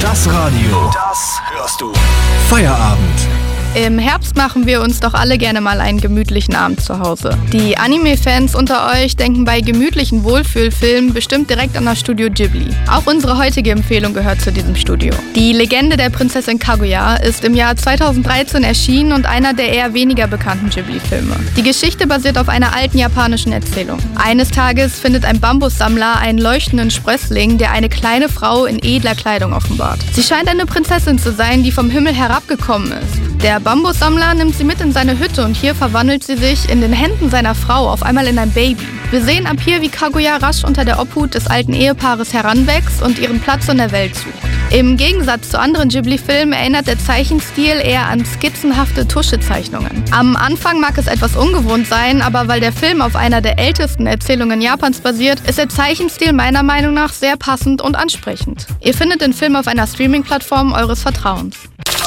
Das Radio. Das hörst du. Feierabend. Im Herbst machen wir uns doch alle gerne mal einen gemütlichen Abend zu Hause. Die Anime-Fans unter euch denken bei gemütlichen Wohlfühlfilmen bestimmt direkt an das Studio Ghibli. Auch unsere heutige Empfehlung gehört zu diesem Studio. Die Legende der Prinzessin Kaguya ist im Jahr 2013 erschienen und einer der eher weniger bekannten Ghibli-Filme. Die Geschichte basiert auf einer alten japanischen Erzählung. Eines Tages findet ein Bambussammler einen leuchtenden Sprössling, der eine kleine Frau in edler Kleidung offenbart. Sie scheint eine Prinzessin zu sein, die vom Himmel herabgekommen ist. Der Bambussammler nimmt sie mit in seine Hütte und hier verwandelt sie sich in den Händen seiner Frau auf einmal in ein Baby. Wir sehen ab hier, wie Kaguya rasch unter der Obhut des alten Ehepaares heranwächst und ihren Platz in der Welt sucht. Im Gegensatz zu anderen Ghibli-Filmen erinnert der Zeichenstil eher an skizzenhafte Tuschezeichnungen. Am Anfang mag es etwas ungewohnt sein, aber weil der Film auf einer der ältesten Erzählungen Japans basiert, ist der Zeichenstil meiner Meinung nach sehr passend und ansprechend. Ihr findet den Film auf einer Streaming-Plattform eures Vertrauens.